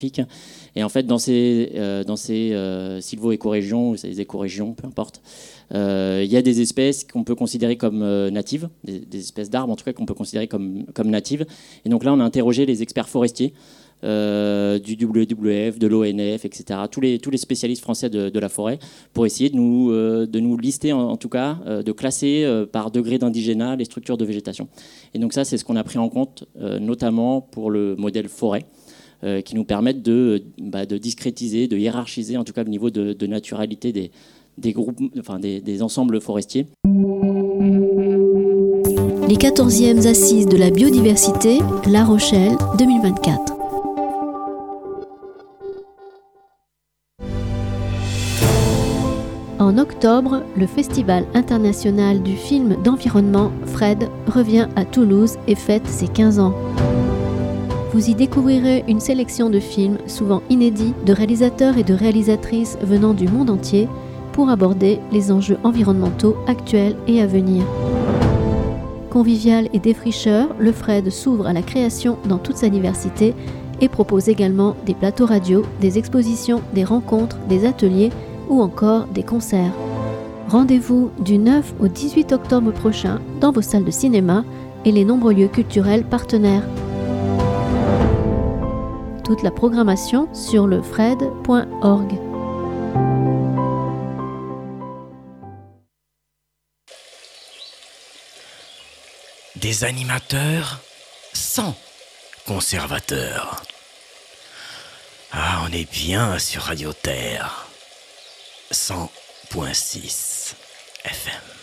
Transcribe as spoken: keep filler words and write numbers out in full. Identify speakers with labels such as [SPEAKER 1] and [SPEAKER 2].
[SPEAKER 1] Et en fait, dans ces, euh, dans ces euh, sylvo-écorégions ou ces écorégions, peu importe, euh, il y a des espèces qu'on peut considérer comme euh, natives, des, des espèces d'arbres en tout cas qu'on peut considérer comme, comme natives. Et donc là, on a interrogé les experts forestiers euh, du W W F, de l'O N F, et cetera, tous les, tous les spécialistes français de, de la forêt, pour essayer de nous, euh, de nous lister, en, en tout cas, euh, de classer euh, par degré d'indigénat les structures de végétation. Et donc ça, c'est ce qu'on a pris en compte, euh, notamment pour le modèle forêt, Euh, qui nous permettent de, bah, de discrétiser, de hiérarchiser en tout cas le niveau de, de naturalité des, des, groupes, enfin, des, des ensembles forestiers.
[SPEAKER 2] Les quatorzièmes Assises de la biodiversité, La Rochelle, deux mille vingt-quatre. En octobre, le Festival international du film d'environnement Fred revient à Toulouse et fête ses quinze ans. Vous y découvrirez une sélection de films, souvent inédits, de réalisateurs et de réalisatrices venant du monde entier pour aborder les enjeux environnementaux actuels et à venir. Convivial et défricheur, le Fred s'ouvre à la création dans toute sa diversité et propose également des plateaux radio, des expositions, des rencontres, des ateliers ou encore des concerts. Rendez-vous du neuf au dix-huit octobre prochain dans vos salles de cinéma et les nombreux lieux culturels partenaires. Toute la programmation sur le fred point org.
[SPEAKER 3] Des animateurs sans conservateurs. Ah, on est bien sur Radio Terre. cent point six F M.